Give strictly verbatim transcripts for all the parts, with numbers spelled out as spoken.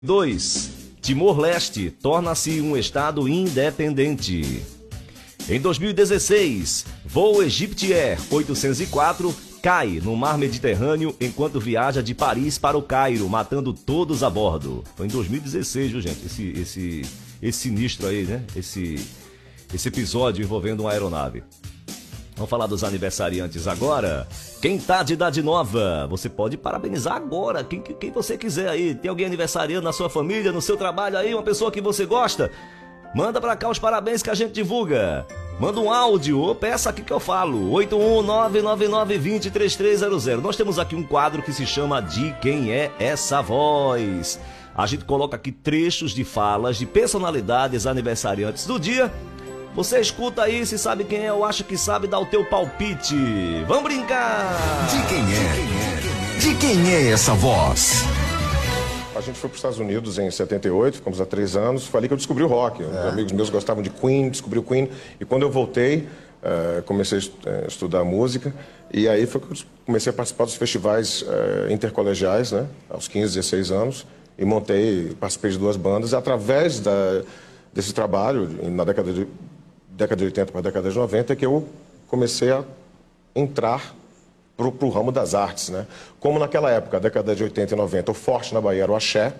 dois. Timor-Leste torna-se um estado independente. Em dois mil e dezesseis, voo Egyptair oitocentos e quatro cai no mar Mediterrâneo enquanto viaja de Paris para o Cairo, matando todos a bordo. Foi em dois mil e dezesseis, viu, gente? Esse, esse, esse sinistro aí, né? Esse, esse episódio envolvendo uma aeronave. Vamos falar dos aniversariantes agora. Quem tá de idade nova, você pode parabenizar agora, quem, quem você quiser aí. Tem alguém aniversariando na sua família, no seu trabalho aí, uma pessoa que você gosta? Manda pra cá os parabéns que a gente divulga. Manda um áudio ou peça aqui que eu falo. oito um nove nove nove dois zero três três zero zero. Nós temos aqui um quadro que se chama De Quem É Essa Voz? A gente coloca aqui trechos de falas de personalidades aniversariantes do dia. Você escuta aí, se sabe quem é ou acha que sabe, dá o teu palpite. Vamos brincar! De quem é? De quem é essa voz? A gente foi para os Estados Unidos em setenta e oito, ficamos há três anos. Foi ali que eu descobri o rock. É. Os amigos meus gostavam de Queen, descobri o Queen. E quando eu voltei, uh, comecei a estudar música. E aí foi que eu comecei a participar dos festivais uh, intercolegiais, né? Aos quinze, dezesseis anos. E montei, participei de duas bandas. Através da, desse trabalho, na década de... década de oitenta para a década de noventa, é que eu comecei a entrar para o ramo das artes, né? Como naquela época, a década de oitenta e noventa, o forte na Bahia era o axé.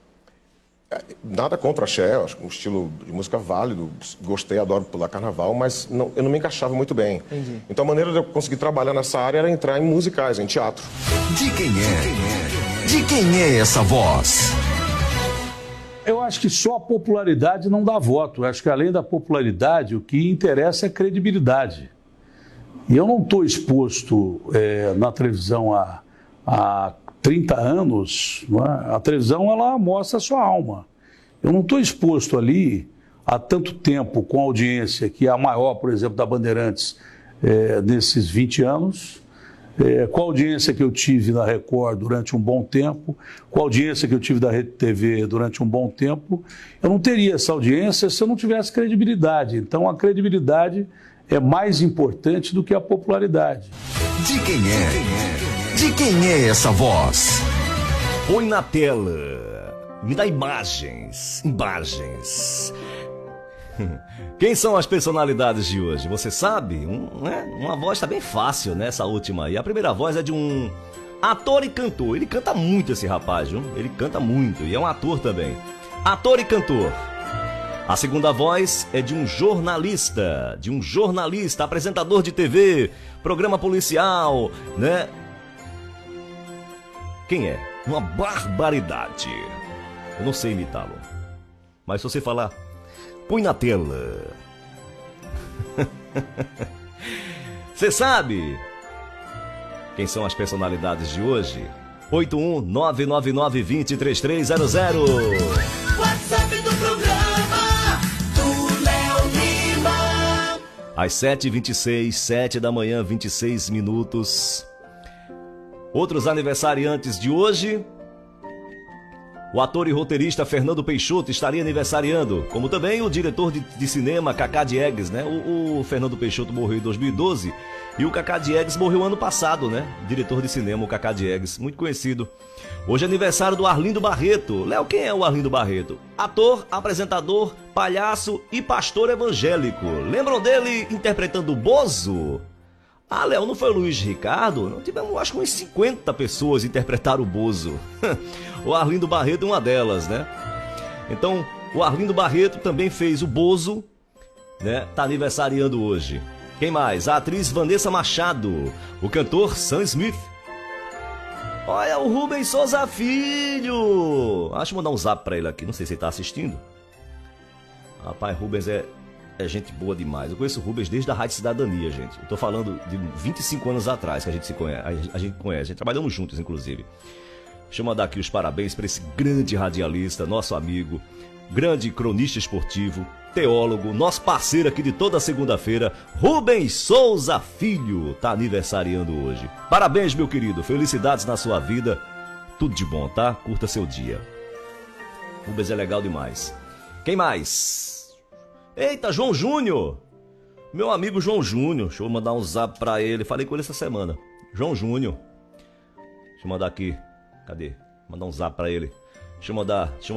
Nada contra o axé, acho que um estilo de música válido, gostei, adoro pular carnaval, mas não, eu não me encaixava muito bem. Entendi. Então a maneira de eu conseguir trabalhar nessa área era entrar em musicais, em teatro. De quem é? De quem é essa voz? Eu acho que só a popularidade não dá voto. Eu acho que além da popularidade, o que interessa é credibilidade. E eu não estou exposto é, na televisão há, há trinta anos. Não é? A televisão ela mostra a sua alma. Eu não estou exposto ali há tanto tempo com a audiência, que é a maior, por exemplo, da Bandeirantes, é, nesses vinte anos. É, com a audiência que eu tive na Record durante um bom tempo, com a audiência que eu tive da Rede T V durante um bom tempo, eu não teria essa audiência se eu não tivesse credibilidade. Então, a credibilidade é mais importante do que a popularidade. De quem é? De quem é essa voz? Põe na tela. Me dá imagens. Imagens. Quem são as personalidades de hoje? Você sabe? Um, né? Uma voz tá bem fácil, né? Essa última aí. A primeira voz é de um ator e cantor. Ele canta muito, esse rapaz, viu? Ele canta muito e é um ator também. Ator e cantor. A segunda voz é de um jornalista. De um jornalista, apresentador de T V, programa policial, né? Quem é? Uma barbaridade. Eu não sei imitá-lo. Mas se você falar... Põe na tela. Você sabe quem são as personalidades de hoje? oito um nove nove nove dois zero três três zero zero. WhatsApp do programa do Léo Lima. Às sete e vinte e seis, sete da manhã, vinte e seis minutos. Outros aniversariantes de hoje... O ator e roteirista Fernando Peixoto estaria aniversariando, como também o diretor de, de cinema Cacá Diegues, né? O, o Fernando Peixoto morreu em dois mil e doze e o Cacá Diegues morreu ano passado, né? Diretor de cinema, o Cacá Diegues, muito conhecido. Hoje é aniversário do Arlindo Barreto. Léo, quem é o Arlindo Barreto? Ator, apresentador, palhaço e pastor evangélico. Lembram dele interpretando o Bozo? Ah, Léo, não foi o Luiz Ricardo? Não tivemos, acho que umas cinquenta pessoas interpretaram o Bozo. O Arlindo Barreto é uma delas, né? Então, o Arlindo Barreto também fez o Bozo, né? Tá aniversariando hoje. Quem mais? A atriz Vanessa Machado. O cantor Sam Smith. Olha, o Rubens Souza Filho. Acho que vou mandar um zap pra ele aqui. Não sei se ele tá assistindo. Rapaz, Rubens é... É gente boa demais. Eu conheço o Rubens desde a Rádio Cidadania, gente. Eu tô falando de vinte e cinco anos atrás que a gente se conhece. A gente conhece. A gente trabalhamos juntos, inclusive. Deixa eu mandar aqui os parabéns para esse grande radialista, nosso amigo, grande cronista esportivo, teólogo, nosso parceiro aqui de toda segunda-feira, Rubens Souza Filho. Tá aniversariando hoje. Parabéns, meu querido. Felicidades na sua vida. Tudo de bom, tá? Curta seu dia. Rubens é legal demais. Quem mais? Eita, João Júnior, meu amigo João Júnior, deixa eu mandar um zap pra ele, falei com ele essa semana. João Júnior, deixa eu mandar aqui, cadê? Mandar um zap pra ele. Deixa eu mandar, deixa eu